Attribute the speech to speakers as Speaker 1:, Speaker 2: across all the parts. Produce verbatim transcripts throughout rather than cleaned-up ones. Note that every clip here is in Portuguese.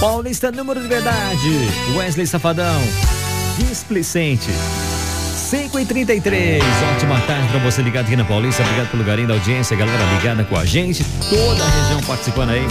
Speaker 1: Paulista, número de verdade. Wesley Safadão. Displicente. cinco e trinta e três. Ótima tarde pra você ligado aqui na Paulista. Obrigado pelo carinho da audiência, galera ligada com a gente. Toda a região participando aí.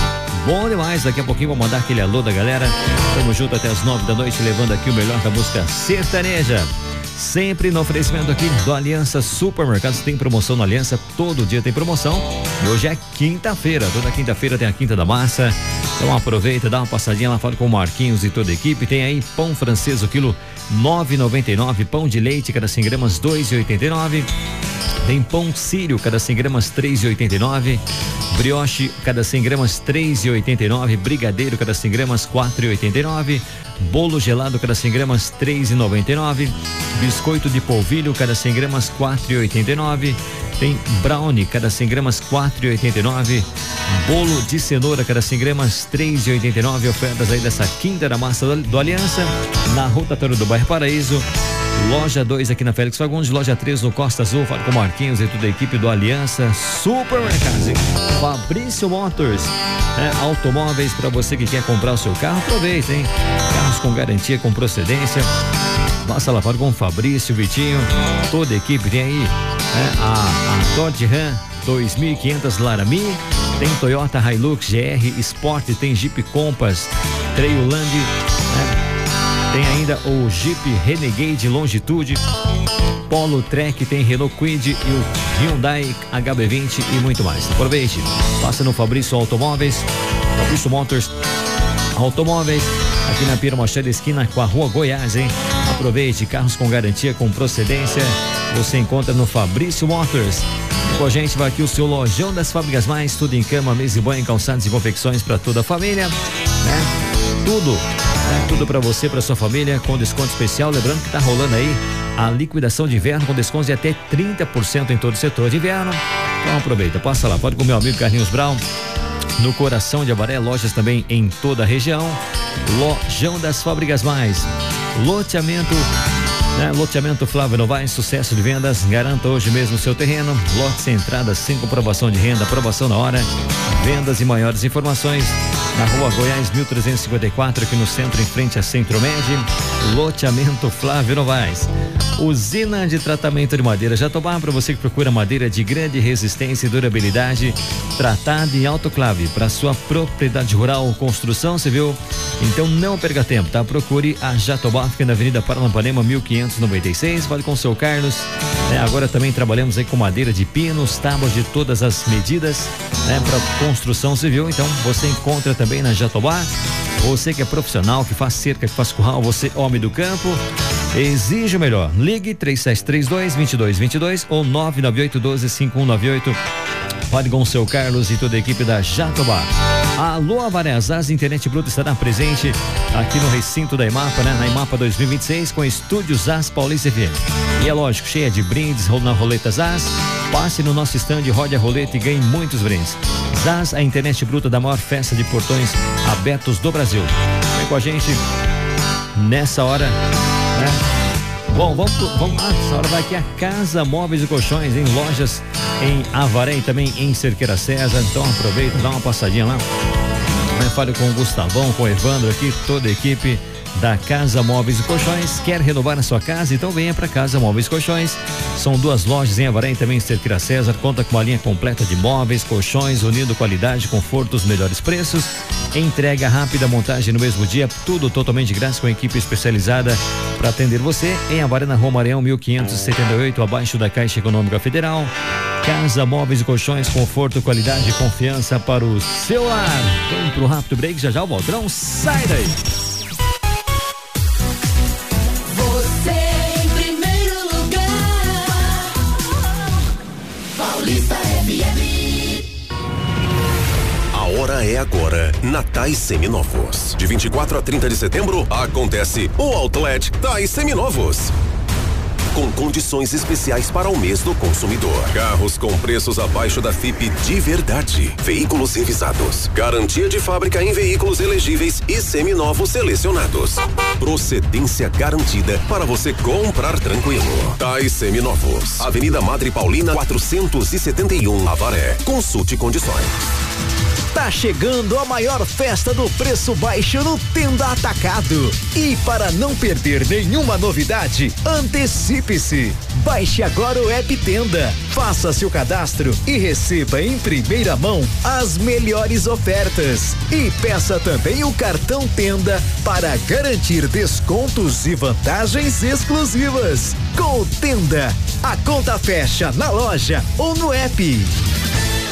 Speaker 1: Bom demais, daqui a pouquinho vou mandar aquele alô da galera. Tamo junto até as nove da noite, levando aqui o melhor da música sertaneja. Sempre no oferecimento aqui do Aliança Supermercados. Tem promoção no Aliança, todo dia tem promoção. E hoje é quinta-feira, toda quinta-feira tem a Quinta da Massa. Então aproveita, dá uma passadinha lá, fala com o Marquinhos e toda a equipe. Tem aí pão francês, o quilo nove e noventa e nove. Pão de leite, cada cem gramas, dois e oitenta e nove. Tem pão sírio, cada cem gramas, três e oitenta e nove. Brioche, cada cem gramas, três e oitenta e nove. Brigadeiro, cada cem gramas, quatro e oitenta e nove. Bolo gelado, cada cem gramas, três e noventa e nove. Biscoito de polvilho, cada cem gramas, quatro e oitenta e nove. Tem brownie, cada cem gramas, quatro e oitenta e nove. Bolo de cenoura, cada cem gramas, três e oitenta e nove. Ofertas aí dessa Quinta da Massa do, do Aliança, na rotatória do bairro Paraíso. Loja dois aqui na Félix Fagundes, loja três no Costa Azul. Fala com o Marquinhos e toda a equipe do Aliança Supermercados. Fabrício Motors, é, automóveis para você que quer comprar o seu carro, aproveita, hein? Carros com garantia, com procedência. Passa lá, fala com o Fabrício, Vitinho, toda a equipe. Tem aí é, a, a Dodge Ram dois mil e quinhentos Laramie, tem Toyota Hilux G R Sport, tem Jeep Compass Trailland, né? Tem ainda o Jeep Renegade Longitude, Polo Trek, tem Renault Kwid e o Hyundai H B vinte e muito mais. Aproveite, passa no Fabrício Automóveis, Fabrício Motors Automóveis, aqui na Piero Machado, esquina com a Rua Goiás, hein? Aproveite, carros com garantia, com procedência, você encontra no Fabrício Motors. E com a gente vai aqui o seu Lojão das Fábricas Mais, tudo em cama, mesa e banho, calçados e confecções para toda a família, né? Tudo. É tudo para você, para sua família, com desconto especial. Lembrando que tá rolando aí a liquidação de inverno com descontos de até trinta por cento em todo o setor de inverno. Então aproveita, passa lá, pode com o meu amigo Carlinhos Brown, no coração de Avaré, lojas também em toda a região. Lojão das Fábricas Mais, loteamento, né? Loteamento Flávio Novaes, sucesso de vendas. Garanta hoje mesmo o seu terreno. Lote sem entrada, sem comprovação de renda, aprovação na hora. Vendas e maiores informações na Rua Goiás mil trezentos e cinquenta e quatro, aqui no centro, em frente a Centro-Med. Loteamento Flávio Novaes. Usina de tratamento de madeira Jatobá, para você que procura madeira de grande resistência e durabilidade, tratada em autoclave para sua propriedade rural ou construção civil. Então não perca tempo, tá? Procure a Jatobá, fica na Avenida Paranapanema mil quinhentos e noventa e seis. Fale com o seu Carlos. É, agora também trabalhamos aí com madeira de pinos, tábuas de todas as medidas, né, para construção civil. Então você encontra também na Jatobá. Você que é profissional, que faz cerca, que faz curral, você homem do campo, exige o melhor. Ligue três sete três dois, dois dois dois dois ou nove nove oito um dois, cinco um nove oito. Fale com o seu Carlos e toda a equipe da Jatobá. Alô, Avaré, Zaz Internet Bruta estará presente aqui no recinto da IMAPA, né? Na IMAPA dois mil e vinte e seis, com Estúdio Zaz Paulista F M. E é lógico, cheia de brindes na roleta Zaz. Passe no nosso stand, rode a roleta e ganhe muitos brindes. Zaz, a internet bruta da maior festa de portões abertos do Brasil. Vem com a gente nessa hora, né? Bom, vamos, vamos lá, essa hora vai aqui a Casa Móveis e Colchões, em lojas em Avaré e também em Cerqueira César. Então aproveita, dá uma passadinha lá. Fale com o Gustavão, com o Evandro aqui, toda a equipe da Casa Móveis e Colchões. Quer renovar a sua casa? Então venha para Casa Móveis e Colchões. São duas lojas em Avaré e também em Cerqueira César. Conta com uma linha completa de móveis, colchões, unindo qualidade, conforto, os melhores preços. Entrega rápida, montagem no mesmo dia, tudo totalmente grátis, com equipe especializada para atender você. Em Avaré, na Rua Maranhão mil quinhentos e setenta e oito, abaixo da Caixa Econômica Federal. Casa Móveis e Colchões, conforto, qualidade e confiança para o seu lar. Vamos pro rápido break, já já o Valtrão sai daí.
Speaker 2: Você em primeiro lugar, Paulista F M.
Speaker 3: A hora é agora, Natais Seminovos. De vinte e quatro a trinta de setembro, acontece o Outlet Tais Seminovos. Com condições especiais para o mês do consumidor. Carros com preços abaixo da F I P de verdade. Veículos revisados. Garantia de fábrica em veículos elegíveis e seminovos selecionados. Procedência garantida para você comprar tranquilo. Tais Seminovos. Avenida Madre Paulina quatrocentos e setenta e um, Avaré. Consulte condições.
Speaker 4: Tá chegando a maior festa do preço baixo no Tenda Atacado. E para não perder nenhuma novidade, antecipe-se. Baixe agora o app Tenda, faça seu cadastro e receba em primeira mão as melhores ofertas. E peça também o cartão Tenda para garantir descontos e vantagens exclusivas. Com o Tenda, a conta fecha na loja ou no app.